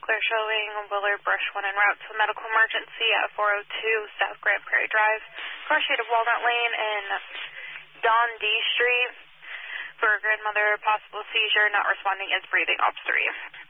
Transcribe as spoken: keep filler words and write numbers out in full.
Clear showing Willard Brush one en route to medical emergency at four oh two South Grand Prairie Drive. Car shade of Walnut Lane and Don D Street for grandmother, possible seizure, not responding is breathing, ops three.